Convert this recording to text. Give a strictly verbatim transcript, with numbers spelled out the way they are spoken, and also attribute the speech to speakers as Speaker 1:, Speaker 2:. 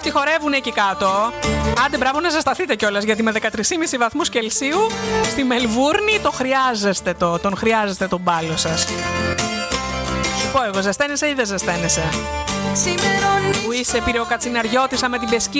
Speaker 1: Όσοι χορεύουν εκεί κάτω, άντε μπράβο να ζεσταθείτε κιόλας, γιατί με δεκατρείς και μισό βαθμούς Κελσίου στη Μελβούρνη το χρειάζεστε το, τον χρειάζεστε τον μπάλο σας. Σου πω εγώ, ζεσταίνεσαι ή δεν ζεσταίνεσαι? Που είσαι πυρεοκατσιναριώτησα με την πεσκή